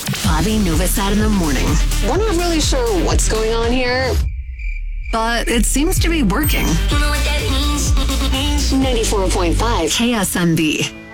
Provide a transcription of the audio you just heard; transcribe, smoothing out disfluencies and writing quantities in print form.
Bobby Novosad in the morning. We're not really sure what's going on here, but it seems to be working. You know what that means? 94.5 KSMB.